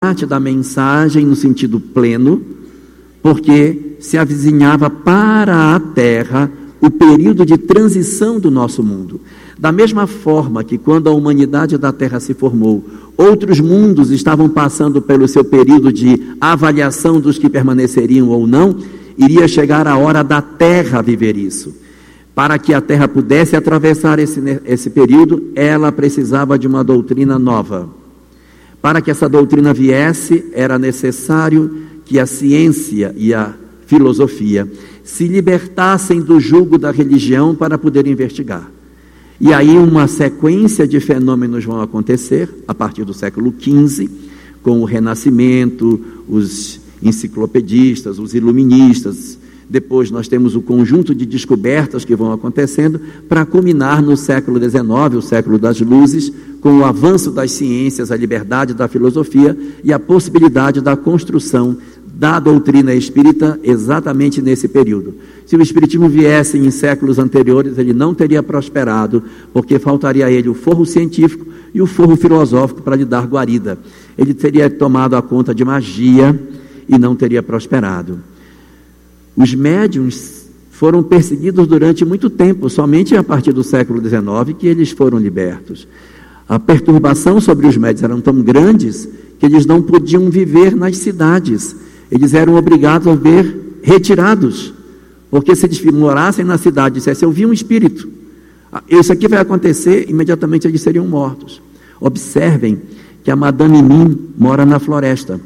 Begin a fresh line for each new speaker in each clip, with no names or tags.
parte da mensagem no sentido pleno, porque se avizinhava para a Terra o período de transição do nosso mundo. Da mesma forma que quando a humanidade da Terra se formou, outros mundos estavam passando pelo seu período de avaliação dos que permaneceriam ou não, iria chegar a hora da Terra viver isso. Para que a Terra pudesse atravessar esse período, ela precisava de uma doutrina nova. Para que essa doutrina viesse, era necessário que a ciência e a filosofia se libertassem do jugo da religião para poder investigar. E aí uma sequência de fenômenos vão acontecer, a partir do século XV, com o Renascimento, os enciclopedistas, os iluministas. Depois nós temos o conjunto de descobertas que vão acontecendo, para culminar no século XIX, o século das luzes, com o avanço das ciências, a liberdade da filosofia e a possibilidade da construção da doutrina espírita exatamente nesse período. Se o espiritismo viesse em séculos anteriores, ele não teria prosperado, porque faltaria a ele o forro científico e o forro filosófico para lhe dar guarida. Ele teria tomado a conta de magia e não teria prosperado. Os médiuns foram perseguidos durante muito tempo, somente a partir do século XIX que eles foram libertos. A perturbação sobre os médiuns eram tão grandes que eles não podiam viver nas cidades. Eles eram obrigados a viver retirados, porque se eles morassem na cidade e dissessem, eu vi um espírito, isso aqui vai acontecer, imediatamente eles seriam mortos. Observem que a Madame Mim mora na floresta,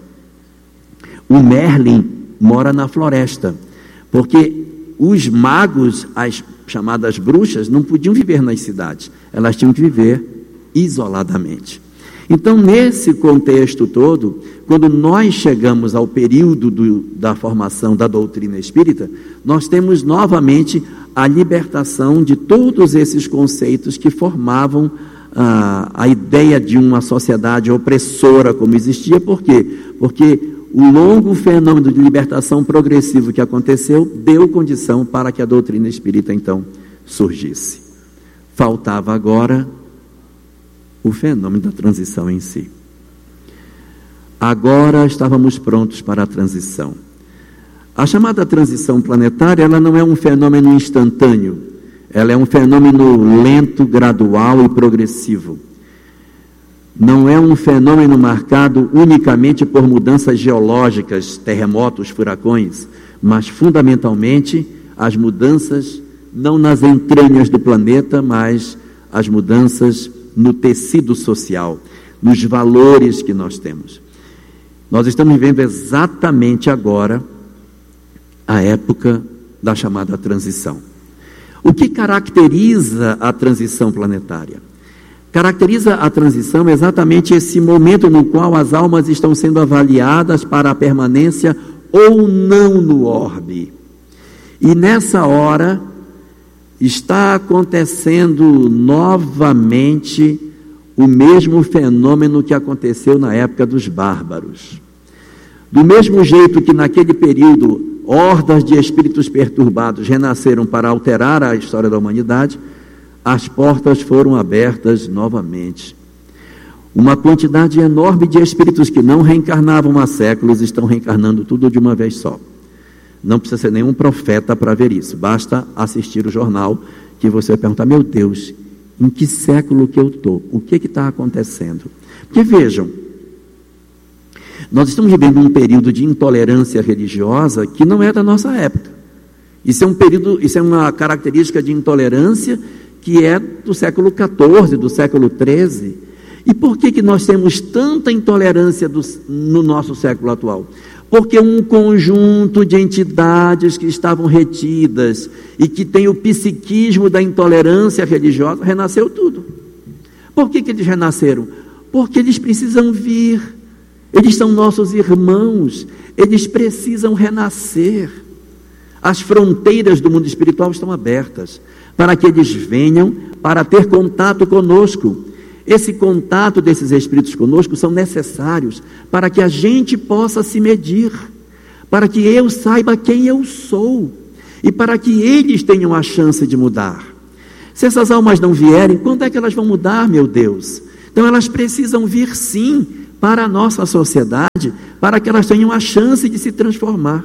o Merlin mora na floresta, porque os magos, as chamadas bruxas, não podiam viver nas cidades, elas tinham que viver isoladamente. Então, nesse contexto todo, quando nós chegamos ao período da formação da doutrina espírita, nós temos novamente a libertação de todos esses conceitos que formavam a ideia de uma sociedade opressora como existia. Por quê? Porque o longo fenômeno de libertação progressivo que aconteceu deu condição para que a doutrina espírita então surgisse. Faltava agora o fenômeno da transição em si. Agora estávamos prontos para a transição. A chamada transição planetária, ela não é um fenômeno instantâneo, ela é um fenômeno lento, gradual e progressivo. Não é um fenômeno marcado unicamente por mudanças geológicas, terremotos, furacões, mas fundamentalmente as mudanças não nas entranhas do planeta, mas as mudanças no tecido social, nos valores que nós temos. Nós estamos vivendo exatamente agora a época da chamada transição. O que caracteriza a transição planetária? Caracteriza a transição exatamente esse momento no qual as almas estão sendo avaliadas para a permanência ou não no orbe. E nessa hora está acontecendo novamente o mesmo fenômeno que aconteceu na época dos bárbaros. Do mesmo jeito que naquele período hordas de espíritos perturbados renasceram para alterar a história da humanidade, as portas foram abertas novamente. Uma quantidade enorme de espíritos que não reencarnavam há séculos estão reencarnando tudo de uma vez só. Não precisa ser nenhum profeta para ver isso, basta assistir o jornal que você vai perguntar, meu Deus, em que século que eu estou? O que está acontecendo? Porque vejam, nós estamos vivendo um período de intolerância religiosa que não é da nossa época. Isso é uma característica de intolerância que é do século XIV, do século XIII. E por que nós temos tanta intolerância no nosso século atual? Porque um conjunto de entidades que estavam retidas e que tem o psiquismo da intolerância religiosa, renasceu tudo. Por que eles renasceram? Porque eles precisam vir, eles são nossos irmãos, eles precisam renascer. As fronteiras do mundo espiritual estão abertas, para que eles venham para ter contato conosco. Esse contato desses espíritos conosco são necessários para que a gente possa se medir, para que eu saiba quem eu sou e para que eles tenham a chance de mudar. Se essas almas não vierem, quando é que elas vão mudar, meu Deus? Então elas precisam vir sim, para a nossa sociedade, para que elas tenham a chance de se transformar.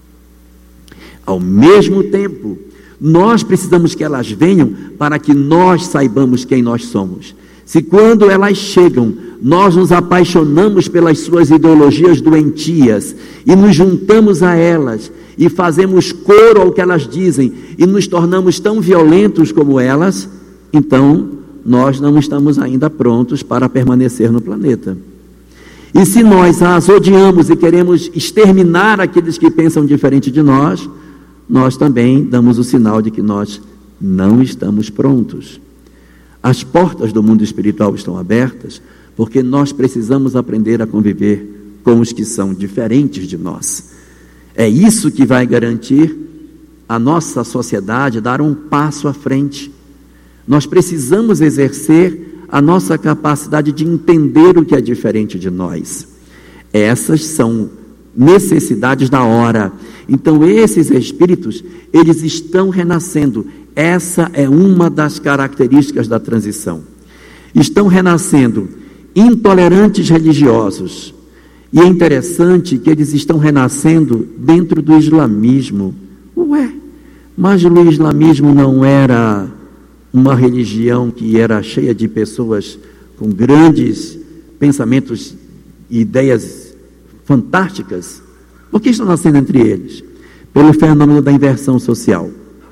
Ao mesmo tempo, nós precisamos que elas venham para que nós saibamos quem nós somos. Se quando elas chegam, nós nos apaixonamos pelas suas ideologias doentias e nos juntamos a elas e fazemos coro ao que elas dizem e nos tornamos tão violentos como elas, então nós não estamos ainda prontos para permanecer no planeta. E se nós as odiamos e queremos exterminar aqueles que pensam diferente de nós, nós também damos o sinal de que nós não estamos prontos. As portas do mundo espiritual estão abertas, porque nós precisamos aprender a conviver com os que são diferentes de nós. É isso que vai garantir a nossa sociedade dar um passo à frente. Nós precisamos exercer a nossa capacidade de entender o que é diferente de nós. Essas são necessidades da hora. Então esses espíritos, eles estão renascendo. Essa é uma das características da transição. Estão renascendo intolerantes religiosos. E é interessante que eles estão renascendo dentro do islamismo. Ué, mas o islamismo não era uma religião que era cheia de pessoas com grandes pensamentos e ideias fantásticas? Por que estão nascendo entre eles? Pelo fenômeno da inversão social.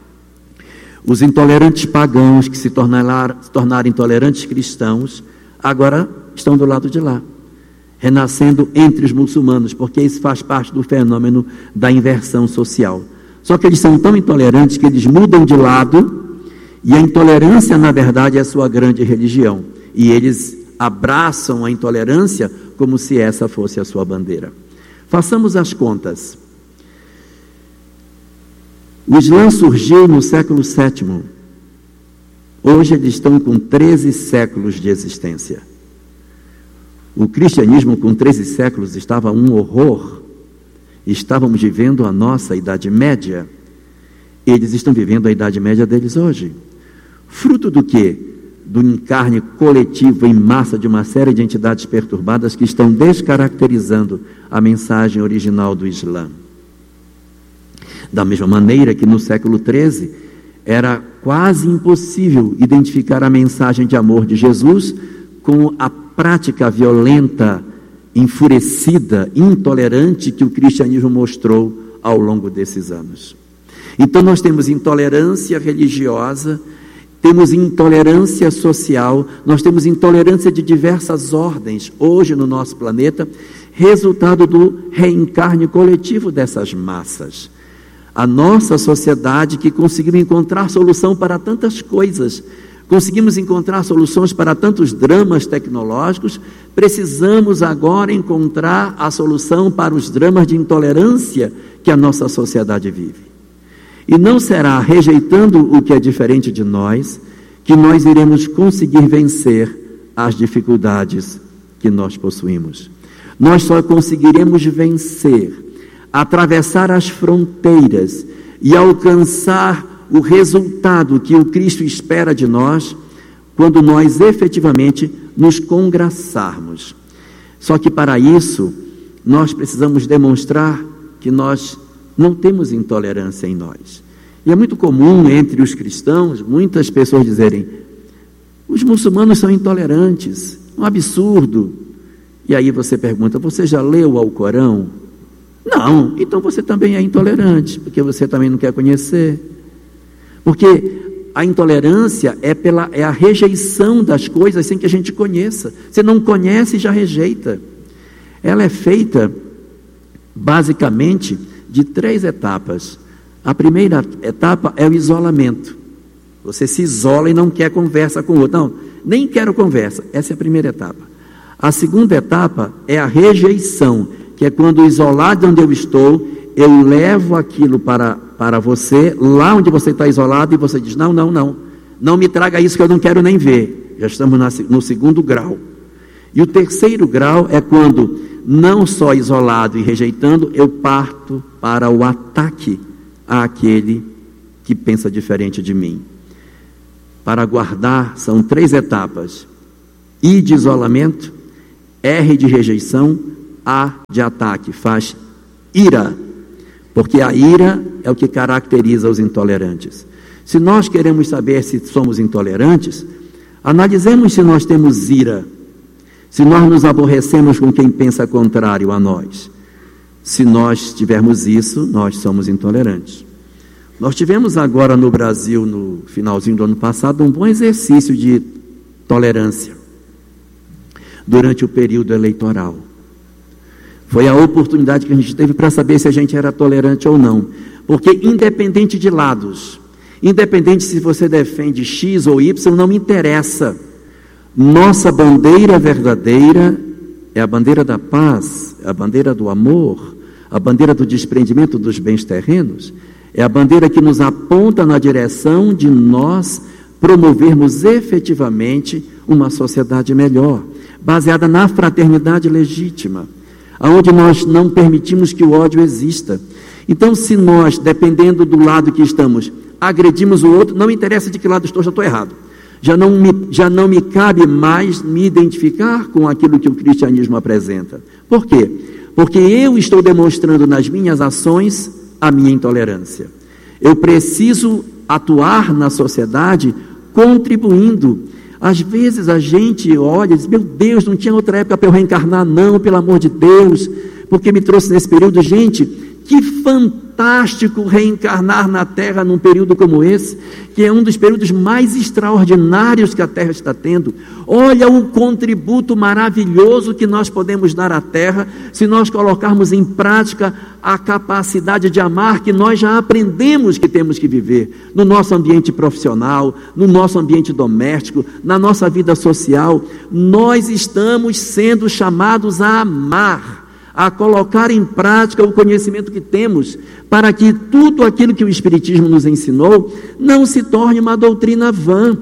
Os intolerantes pagãos que se tornaram intolerantes cristãos, agora estão do lado de lá, renascendo entre os muçulmanos, porque isso faz parte do fenômeno da inversão social. Só que eles são tão intolerantes que eles mudam de lado, e a intolerância, na verdade, é a sua grande religião. E eles abraçam a intolerância como se essa fosse a sua bandeira. Façamos as contas. O Islã surgiu no século VII. Hoje eles estão com 13 séculos de existência. O cristianismo com 13 séculos estava um horror. Estávamos vivendo a nossa Idade Média. Eles estão vivendo a Idade Média deles hoje. Fruto do quê? Do encarne coletivo em massa de uma série de entidades perturbadas que estão descaracterizando a mensagem original do Islã. Da mesma maneira que no século XIII era quase impossível identificar a mensagem de amor de Jesus com a prática violenta, enfurecida, intolerante que o cristianismo mostrou ao longo desses anos. Então nós temos intolerância religiosa, temos intolerância social, nós temos intolerância de diversas ordens hoje no nosso planeta, resultado do reencarne coletivo dessas massas. A nossa sociedade que conseguiu encontrar solução para tantas coisas, conseguimos encontrar soluções para tantos dramas tecnológicos, precisamos agora encontrar a solução para os dramas de intolerância que a nossa sociedade vive. E não será rejeitando o que é diferente de nós que nós iremos conseguir vencer as dificuldades que nós possuímos. Nós só conseguiremos vencer, atravessar as fronteiras e alcançar o resultado que o Cristo espera de nós, quando nós efetivamente nos congraçarmos. Só que para isso, nós precisamos demonstrar que nós não temos intolerância em nós. E é muito comum entre os cristãos, muitas pessoas dizerem, os muçulmanos são intolerantes, um absurdo. E aí você pergunta, você já leu o Alcorão? Não, então você também é intolerante, porque você também não quer conhecer. Porque a intolerância é a rejeição das coisas sem que a gente conheça. Você não conhece e já rejeita. Ela é feita, basicamente, de 3 etapas. A primeira etapa é o isolamento. Você se isola e não quer conversa com o outro. Não, nem quero conversa. Essa é a primeira etapa. A segunda etapa é a rejeição, que é quando isolado de onde eu estou, eu levo aquilo para você, lá onde você está isolado, e você diz, não me traga isso que eu não quero nem ver. Já estamos no segundo grau. E o terceiro grau é quando, não só isolado e rejeitando, eu parto para o ataque àquele que pensa diferente de mim. Para guardar, são 3 etapas. I de isolamento, R de rejeição, A de ataque, faz ira, porque a ira é o que caracteriza os intolerantes. Se nós queremos saber se somos intolerantes, analisemos se nós temos ira, se nós nos aborrecemos com quem pensa contrário a nós. Se nós tivermos isso, nós somos intolerantes. Nós tivemos agora no Brasil, no finalzinho do ano passado, um bom exercício de tolerância durante o período eleitoral. Foi a oportunidade que a gente teve para saber se a gente era tolerante ou não. Porque independente de lados, independente se você defende X ou Y, não me interessa. Nossa bandeira verdadeira é a bandeira da paz, é a bandeira do amor, a bandeira do desprendimento dos bens terrenos, é a bandeira que nos aponta na direção de nós promovermos efetivamente uma sociedade melhor, baseada na fraternidade legítima, onde nós não permitimos que o ódio exista. Então, se nós, dependendo do lado que estamos, agredimos o outro, não interessa de que lado estou, já estou errado. Já não me cabe mais me identificar com aquilo que o cristianismo apresenta. Por quê? Porque eu estou demonstrando nas minhas ações a minha intolerância. Eu preciso atuar na sociedade contribuindo. Às vezes a gente olha e diz, meu Deus, não tinha outra época para eu reencarnar não, pelo amor de Deus, porque me trouxe nesse período. Gente, que fantástico reencarnar na Terra num período como esse, que é um dos períodos mais extraordinários que a Terra está tendo. Olha o contributo maravilhoso que nós podemos dar à Terra, se nós colocarmos em prática a capacidade de amar que nós já aprendemos que temos que viver, no nosso ambiente profissional, no nosso ambiente doméstico, na nossa vida social. Nós estamos sendo chamados a amar, a colocar em prática o conhecimento que temos, para que tudo aquilo que o Espiritismo nos ensinou não se torne uma doutrina vã.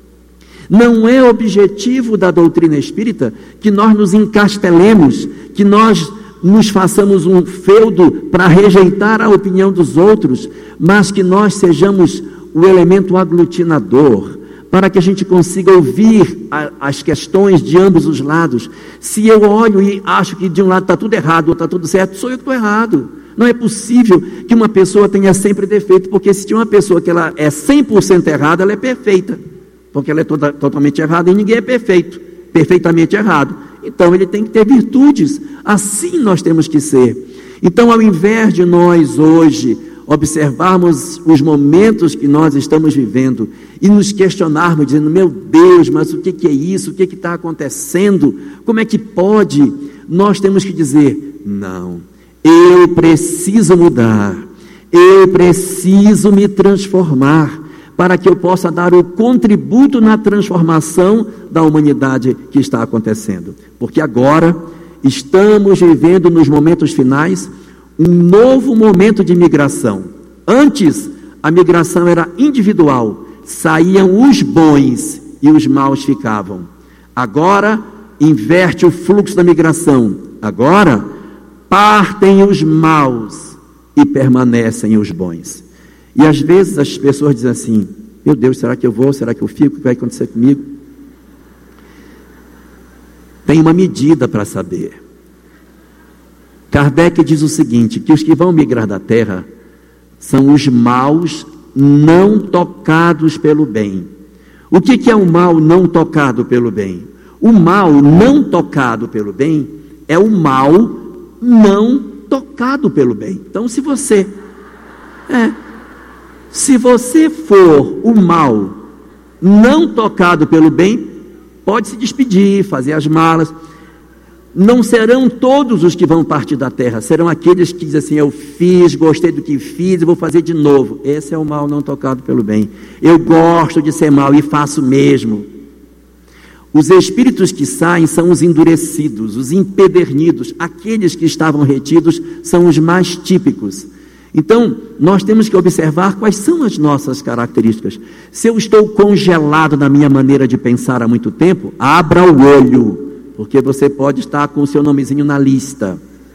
Não é objetivo da doutrina espírita que nós nos encastelemos, que nós nos façamos um feudo para rejeitar a opinião dos outros, mas que nós sejamos o elemento aglutinador, para que a gente consiga ouvir as questões de ambos os lados. Se eu olho e acho que de um lado está tudo errado, ou está tudo certo, sou eu que estou errado. Não é possível que uma pessoa tenha sempre defeito, porque se tinha uma pessoa que ela é 100% errada, ela é perfeita, porque ela é totalmente errada e ninguém é perfeito, perfeitamente errado. Então ele tem que ter virtudes, assim nós temos que ser. Então, ao invés de nós hoje observarmos os momentos que nós estamos vivendo e nos questionarmos, dizendo, meu Deus, mas o que é isso? O que está acontecendo? Como é que pode? Nós temos que dizer, não, eu preciso mudar, eu preciso me transformar, para que eu possa dar o contributo na transformação da humanidade que está acontecendo. Porque agora estamos vivendo nos momentos finais um novo momento de migração. Antes, a migração era individual, saíam os bons e os maus ficavam. Agora, inverte o fluxo da migração. Agora, partem os maus e permanecem os bons. E às vezes as pessoas dizem assim, meu Deus, será que eu vou? Será que eu fico? O que vai acontecer comigo? Tem uma medida para saber. Kardec diz o seguinte, que os que vão migrar da terra são os maus não tocados pelo bem. O que é o mal não tocado pelo bem? O mal não tocado pelo bem é o mal não tocado pelo bem. Então, se você for o mal não tocado pelo bem, pode se despedir, fazer as malas. Não serão todos os que vão partir da terra, serão aqueles que dizem assim, eu fiz, gostei do que fiz e vou fazer de novo. Esse é o mal não tocado pelo bem. Eu gosto de ser mal e faço mesmo. Os espíritos que saem são os endurecidos, os empedernidos, aqueles que estavam retidos são os mais típicos. Então, nós temos que observar quais são as nossas características. Se eu estou congelado na minha maneira de pensar há muito tempo, abra o olho, porque você pode estar com o seu nomezinho na lista.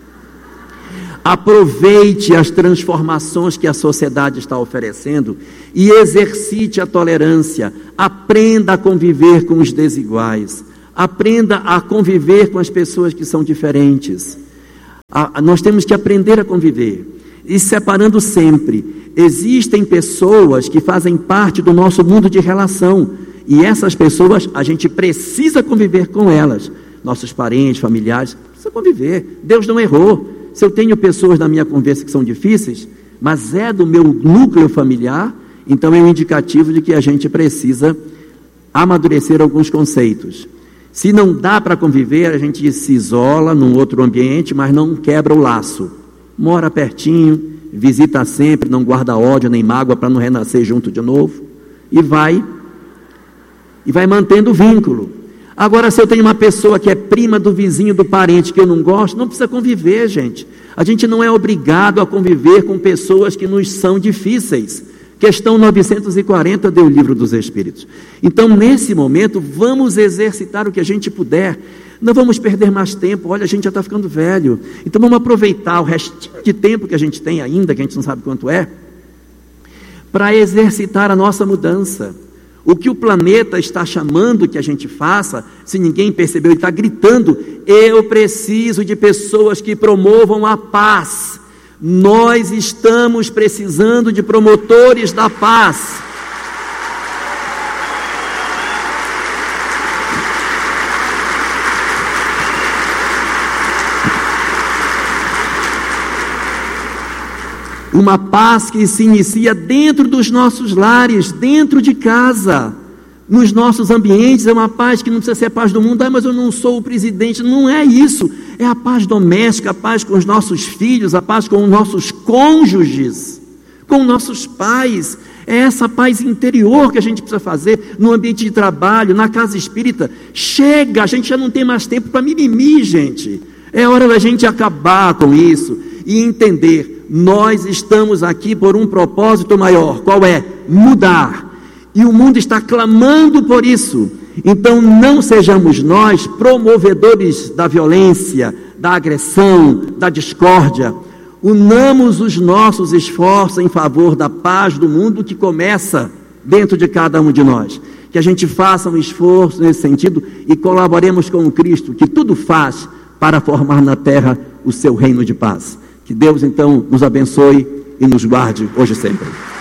Aproveite as transformações que a sociedade está oferecendo e exercite a tolerância. Aprenda a conviver com os desiguais. Aprenda a conviver com as pessoas que são diferentes. Nós temos que aprender a conviver, e separando sempre. Existem pessoas que fazem parte do nosso mundo de relação, e essas pessoas, a gente precisa conviver com elas. Nossos parentes, familiares, precisa conviver. Deus não errou. Se eu tenho pessoas na minha conversa que são difíceis, mas é do meu núcleo familiar, então é um indicativo de que a gente precisa amadurecer alguns conceitos. Se não dá para conviver, a gente se isola num outro ambiente, mas não quebra o laço. Mora pertinho, visita sempre, não guarda ódio nem mágoa para não renascer junto de novo, e vai mantendo o vínculo. Agora, se eu tenho uma pessoa que é prima do vizinho, do parente, que eu não gosto, não precisa conviver, gente. A gente não é obrigado a conviver com pessoas que nos são difíceis. Questão 940 do Livro dos Espíritos. Então, nesse momento, vamos exercitar o que a gente puder. Não vamos perder mais tempo. Olha, a gente já está ficando velho. Então, vamos aproveitar o restinho de tempo que a gente tem ainda, que a gente não sabe quanto é, para exercitar a nossa mudança. O que o planeta está chamando que a gente faça, se ninguém percebeu, ele está gritando: eu preciso de pessoas que promovam a paz. Nós estamos precisando de promotores da paz. Uma paz que se inicia dentro dos nossos lares, dentro de casa, nos nossos ambientes. É uma paz que não precisa ser a paz do mundo. Mas eu não sou o presidente. Não é isso. É a paz doméstica, a paz com os nossos filhos, a paz com os nossos cônjuges, com nossos pais. É essa paz interior que a gente precisa fazer no ambiente de trabalho, na casa espírita. Chega, a gente já não tem mais tempo para mimimi, gente. É hora da gente acabar com isso e entender: nós estamos aqui por um propósito maior. Qual é? Mudar. E o mundo está clamando por isso. Então não sejamos nós promovedores da violência, da agressão, da discórdia. Unamos os nossos esforços em favor da paz do mundo, que começa dentro de cada um de nós. Que a gente faça um esforço nesse sentido e colaboremos com o Cristo, que tudo faz para formar na terra o seu reino de paz. Que Deus então nos abençoe e nos guarde hoje e sempre.